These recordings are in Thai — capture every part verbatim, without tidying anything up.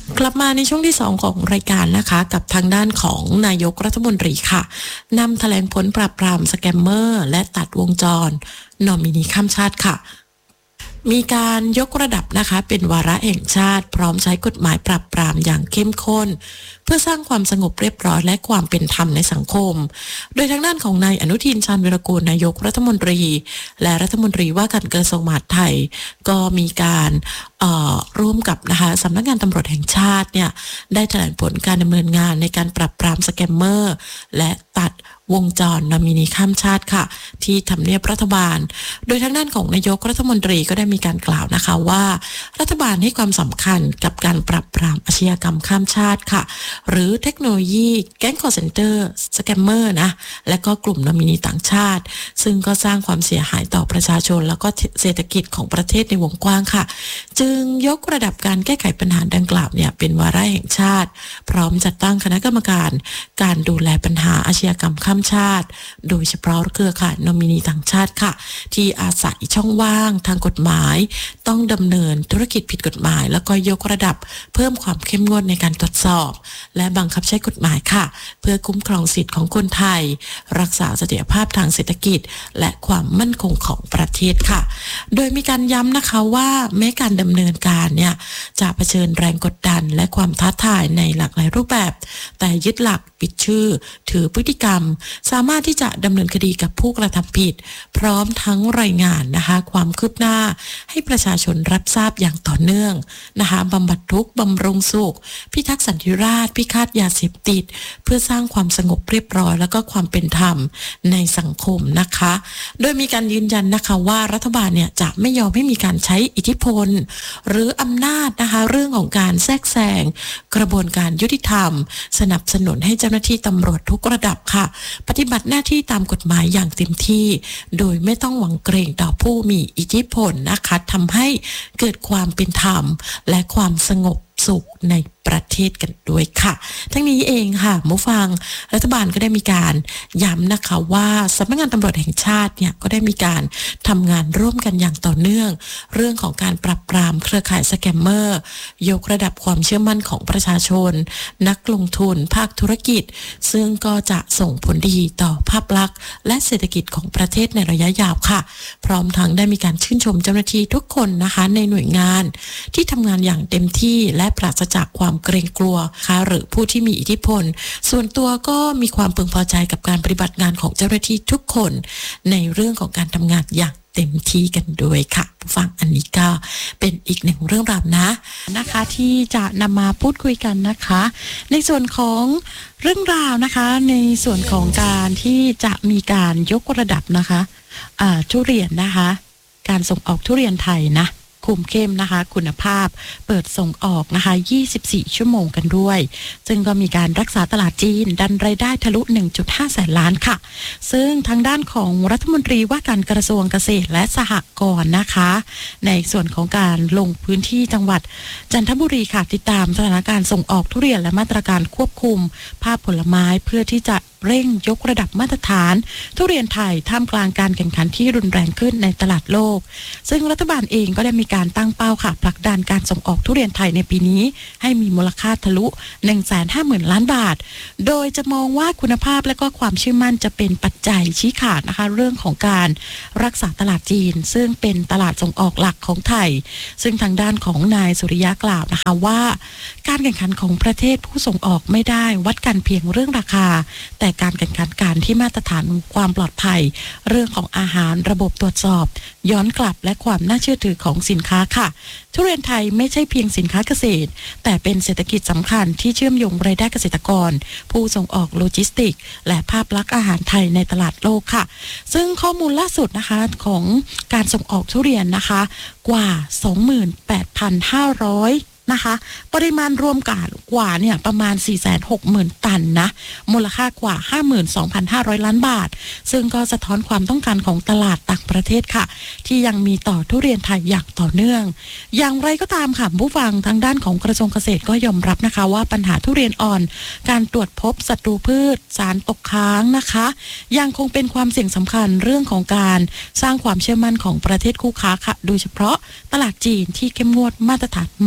กลับมาในช่วงที่สองของรายการนะคะกับทางด้านของนายกรัฐมนตรีค่ะนำแถลงผลปราบปรามสแกมเมอร์และตัดวงจรนอมินีข้ามชาติค่ะมีการยกระดับนะคะเป็นวาระแห่งชาติพร้อมใช้กฎหมายปราบปรามอย่างเข้มข้นเพื่อสร้างความสงบเรียบร้อยและความเป็นธรรมในสังคมโดยทางด้านของนายอนุทินชาญวีรกูลนายกรัฐมนตรีและรัฐมนตรีว่าการกระทรวงมหาดไทยก็มีการร่วมกับนะคะสำนักงานตำรวจแห่งชาติเนี่ยได้แถลงผลการดำเนินงานในการปราบปรามสแกมเมอร์และตัดวงจรนอมินีข้ามชาติค่ะที่ทำเนียบรัฐบาลโดยทางด้านของนายกรัฐมนตรีก็ได้มีการกล่าวนะคะว่ารัฐบาลให้ความสำคัญกับการปราบปรามอาชญากรรมข้ามชาติค่ะหรือเทคโนโลยีแก๊งคอลเซ็นเตอร์สแกมเมอร์นะและก็กลุ่มนอมินีต่างชาติซึ่งก็สร้างความเสียหายต่อประชาชนแล้วก็เศรษฐกิจของประเทศในวงกว้างค่ะจึงยกระดับการแก้ไขปัญหาดังกล่าวเนี่ยเป็นวาระแห่งชาติพร้อมจัดตั้งคณะกรรมการการดูแลปัญหาอาชญากรรมข้ามชาติโดยเฉพาะเครือข่ายนอมินีต่างชาติค่ะที่อาศัยช่องว่างทางกฎหมายต้องดำเนินธุรกิจผิดกฎหมายแล้วก็ยกระดับเพิ่มความเข้มงวดในการตรวจสอบและบังคับใช้กฎหมายค่ะเพื่อคุ้มครองสิทธิของคนไทยรักษาเสถียรภาพทางเศรษฐกิจและความมั่นคงของประเทศค่ะโดยมีการย้ำนะคะว่าแม้การดำเนินการเนี่ยจะเผชิญแรงกดดันและความท้าทายในหลากหลายรูปแบบแต่ยึดหลักปิดชื่อถือพฤติกรรมสามารถที่จะดำเนินคดีกับผู้กระทำผิดพร้อมทั้งรายงานนะคะความคืบหน้าให้ประชาชนรับทราบอย่างต่อเนื่องนะคะบำบัดทุกข์บำรุงสุขพิทักษ์สันติราษฎร์พิฆาตยาเสพติดเพื่อสร้างความสงบเรียบร้อยแล้วก็ความเป็นธรรมในสังคมนะคะโดยมีการยืนยันนะคะว่ารัฐบาลเนี่ยจะไม่ยอมให้มีการใช้อิทธิพลหรืออำนาจนะคะเรื่องของการแทรกแซงกระบวนการยุติธรรมสนับสนุนให้เจ้าหน้าที่ตำรวจทุกระดับค่ะปฏิบัติหน้าที่ตามกฎหมายอย่างเต็มที่โดยไม่ต้องหวังเกรงต่อผู้มีอิทธิพลนะคะทำให้เกิดความเป็นธรรมและความสงบสุขในประเทศกันด้วยค่ะทั้งนี้เองค่ะผู้ฟังรัฐบาลก็ได้มีการย้ำนะคะว่าสำนักงานตำรวจแห่งชาติเนี่ยก็ได้มีการทำงานร่วมกันอย่างต่อเนื่องเรื่องของการปราบปรามเครือข่ายสแกมเมอร์ยกระดับความเชื่อมั่นของประชาชนนักลงทุนภาคธุรกิจซึ่งก็จะส่งผลดีต่อภาพลักษณ์และเศรษฐกิจของประเทศในระยะยาวค่ะพร้อมทั้งได้มีการชื่นชมเจ้าหน้าที่ทุกคนนะคะในหน่วยงานที่ทำงานอย่างเต็มที่และปราศจากความเกรงกลัวค่ะหรือผู้ที่มีอิทธิพลส่วนตัวก็มีความพึงพอใจกับการปฏิบัติงานของเจ้าหน้าที่ทุกคนในเรื่องของการทำงานอย่างเต็มที่กันด้วยค่ะผู้ฟังอันนี้ก็เป็นอีกหนึ่งเรื่องราวนะนะคะที่จะนำมาพูดคุยกันนะคะในส่วนของเรื่องราวนะคะในส่วนของการที่จะมีการยกระดับนะคะอ่าทุเรียนนะคะการส่งออกทุเรียนไทยนะคุมเข้มนะคะคุณภาพเปิดส่งออกนะคะยี่สิบสี่ชั่วโมงกันด้วยซึ่งก็มีการรักษาตลาดจีนดันรายได้ทะลุ หนึ่งจุดห้า แสนล้านค่ะซึ่งทางด้านของรัฐมนตรีว่าการกระทรวงเกษตรและสหกรณ์นะคะในส่วนของการลงพื้นที่จังหวัดจันทบุรีค่ะติดตามสถานการณ์ส่งออกทุเรียนและมาตรการควบคุมภาพผลไม้เพื่อที่จะเร่งยกระดับมาตรฐานทุเรียนไทยท่ามกลางการแข่งขันที่รุนแรงขึ้นในตลาดโลกซึ่งรัฐบาลเองก็ได้มีการตั้งเป้าค่ะผลักดันการส่งออกทุเรียนไทยในปีนี้ให้มีมูลค่าทะลุ หนึ่งแสนห้าหมื่น ล้านบาทโดยจะมองว่าคุณภาพและก็ความเชื่อมั่นจะเป็นปัจจัยชี้ขาดนะคะเรื่องของการรักษาตลาดจีนซึ่งเป็นตลาดส่งออกหลักของไทยซึ่งทางด้านของนายสุริยะกล่าวนะคะว่าการแข่งขันของประเทศผู้ส่งออกไม่ได้วัดกันเพียงเรื่องราคาแต่การแข่งขันการที่มาตรฐานความปลอดภัยเรื่องของอาหารระบบตรวจสอบย้อนกลับและความน่าเชื่อถือของสินค้าค่ะทุเรียนไทยไม่ใช่เพียงสินค้าเกษตรแต่เป็นเศรษฐกิจสำคัญที่เชื่อมโยงรายได้เกษตรกรผู้ส่งออกโลจิสติกและภาพลักษณ์อาหารไทยในตลาดโลกค่ะซึ่งข้อมูลล่าสุดนะคะของการส่งออกทุเรียนนะคะกว่า สองหมื่นแปดพันห้าร้อยนะคะปริมาณรวมกันกว่าเนี่ยประมาณ สี่แสนหกหมื่น ตันนะมูลค่ากว่า ห้าหมื่นสองพันห้าร้อย ล้านบาทซึ่งก็สะท้อนความต้องการของตลาดต่างประเทศค่ะที่ยังมีต่อทุเรียนไทยอย่างต่อเนื่องอย่างไรก็ตามค่ะผู้ฟังทางด้านของกระทรวงเกษตรก็ยอมรับนะคะว่าปัญหาทุเรียนอ่อนการตรวจพบศัตรูพืชสารตกค้างนะคะยังคงเป็นความเสี่ยงสำคัญเรื่องของการสร้างความเชื่อมั่นของประเทศคู่ค้าค่ะโดยเฉพาะตลาดจีนที่เข้มงวดมาตรฐานมากขึ้น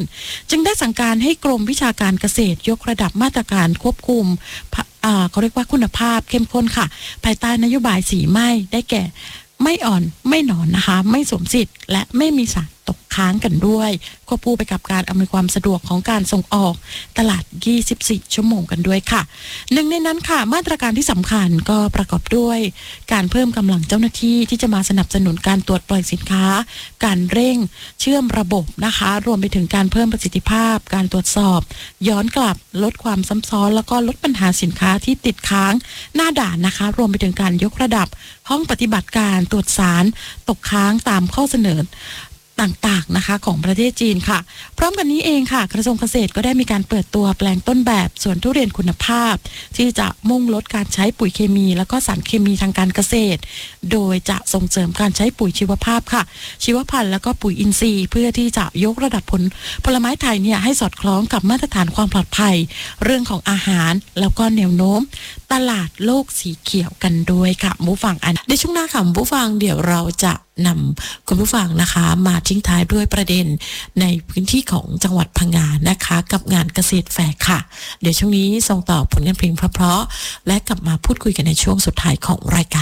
จึงได้สั่งการให้กรมวิชาการเกษตรยกระดับมาตรการควบคุมเขาเรียกว่าคุณภาพเข้มข้นค่ะภายใต้นโยบายสีไม่ได้แก่ไม่อ่อนไม่หนอนนะคะไม่สวมสิทธิ์และไม่มีสารตกค้างกันด้วยควบคู่ไปกับการอำนวยความสะดวกของการส่งออกตลาดยี่สิบสี่ชั่วโมงกันด้วยค่ะหนึ่งในนั้นค่ะมาตรการที่สำคัญก็ประกอบด้วยการเพิ่มกำลังเจ้าหน้าที่ที่จะมาสนับสนุนการตรวจปล่อยสินค้าการเร่งเชื่อมระบบนะคะรวมไปถึงการเพิ่มประสิทธิภาพการตรวจสอบย้อนกลับลดความซ้ำซ้อนแล้วก็ลดปัญหาสินค้าที่ติดค้างหน้าด่านนะคะรวมไปถึงการยกระดับห้องปฏิบัติการตรวจสารตกค้างตามข้อเสนอต่างๆนะคะของประเทศจีนค่ะพร้อมกันนี้เองค่ะกระทรวงเกษตรก็ได้มีการเปิดตัวแปลงต้นแบบสวนทุเรียนคุณภาพที่จะมุ่งลดการใช้ปุ๋ยเคมีแล้วก็สารเคมีทางการเกษตรโดยจะส่งเสริมการใช้ปุ๋ยชีวภาพค่ะชีวพันธุ์แล้วก็ปุ๋ยอินทรีย์เพื่อที่จะยกระดับผลผลไม้ไทยเนี่ยให้สอดคล้องกับมาตรฐานความปลอดภัยเรื่องของอาหารแล้วก็แนวโน้มตลาดโลกสีเขียวกันด้วยค่ะผู้ฟังอันในช่วงหน้าค่ะผู้ฟังเดี๋ยวเราจะนำคุณผู้ฟังนะคะมาทิ้งท้ายด้วยประเด็นในพื้นที่ของจังหวัดพังงานะคะกับงานเกษตรแฟร์ค่ะเดี๋ยวช่วงนี้ส่งต่อผลงานเพลงเพราะๆและกลับมาพูดคุยกันในช่วงสุดท้ายของรายการ